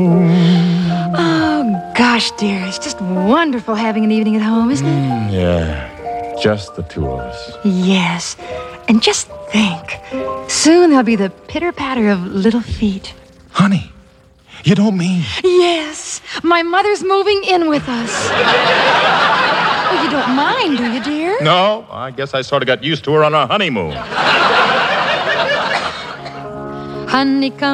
Oh, gosh, dear. It's just wonderful having an evening at home, isn't it? Yeah, just the two of us. Yes. And just think, soon there'll be the pitter-patter of little feet. Honey, you don't mean... Yes, my mother's moving in with us. Well, you don't mind, do you, dear? No, I guess I sort of got used to her on our honeymoon. Honeycomb.